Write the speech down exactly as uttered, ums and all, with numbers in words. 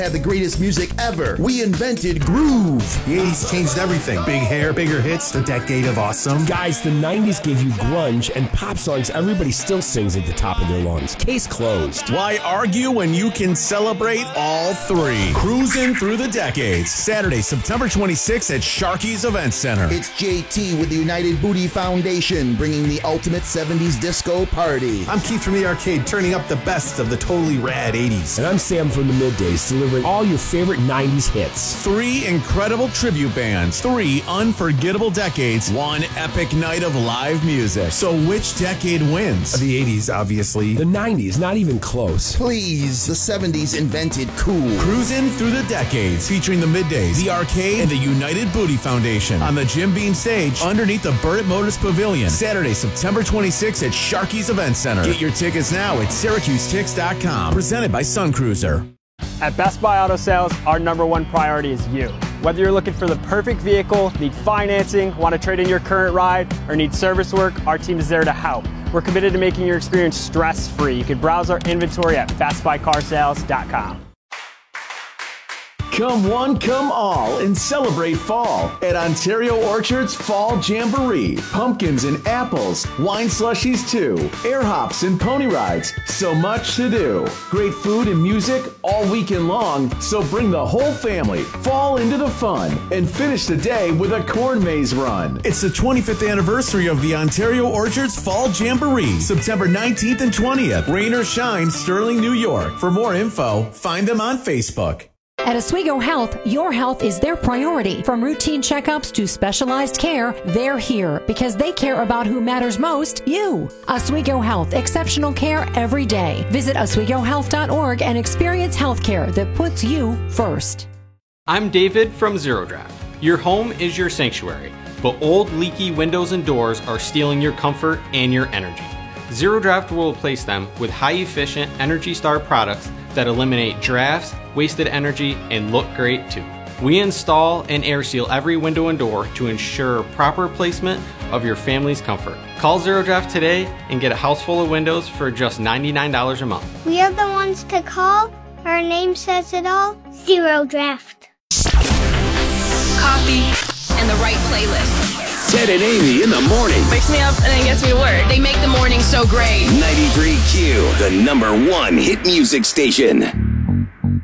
had the greatest music ever. We invented groove. The eighties changed everything. Big hair, bigger hits, the decade of awesome. Guys, the nineties gave you grunge and pop songs everybody still sings at the top of their lungs. Case closed. Why argue when you can celebrate all three? Cruising through the decades. Saturday, September twenty-sixth at Sharky's Event Center. It's J T with the United Booty Foundation, bringing the ultimate seventies disco party. I'm Keith from the Arcade, turning up the best of the totally rad eighties. And I'm Sam from the Middays, delivering all your favorite nineties hits. Three incredible tribute bands, three unforgettable decades, one epic night of live music. So which decade wins? The eighties, obviously. The nineties, not even close. Please, the seventies invented cool. Cruising through the decades, featuring the Middays, the Arcade, and the United Booty Foundation on the Jim Beam stage underneath the Burt Motors Pavilion. Saturday, September twenty-sixth at Sharky's Event Center. Get your tickets now at Syracuse Tix dot com. Presented by Sun Cruiser. At Best Buy Auto Sales, our number one priority is you. Whether you're looking for the perfect vehicle, need financing, want to trade in your current ride, or need service work, our team is there to help. We're committed to making your experience stress-free. You can browse our inventory at Best Buy Car Sales dot com. Come one, come all, and celebrate fall at Ontario Orchard's Fall Jamboree. Pumpkins and apples, wine slushies too, air hops and pony rides, so much to do. Great food and music all weekend long, so bring the whole family, fall into the fun, and finish the day with a corn maze run. It's the twenty-fifth anniversary of the Ontario Orchards Fall Jamboree, September nineteenth and twentieth. Rain or shine, Sterling, New York. For more info, find them on Facebook. At Oswego Health, your health is their priority. From routine checkups to specialized care, they're here because they care about who matters most, you. Oswego Health, exceptional care every day. Visit Oswego Health dot org and experience health care that puts you first. I'm David from Zero Draft. Your home is your sanctuary, but old leaky windows and doors are stealing your comfort and your energy. Zero Draft will replace them with high-efficient Energy Star products that eliminate drafts, wasted energy, and look great too. We install and air seal every window and door to ensure proper placement of your family's comfort. Call Zero Draft today and get a house full of windows for just ninety-nine dollars a month. We are the ones to call. Our name says it all. Zero Draft. Coffee and the right playlist. Ted and Amy in the morning. Wakes me up and then gets me to work. They make the morning so great. ninety-three Q, the number one hit music station.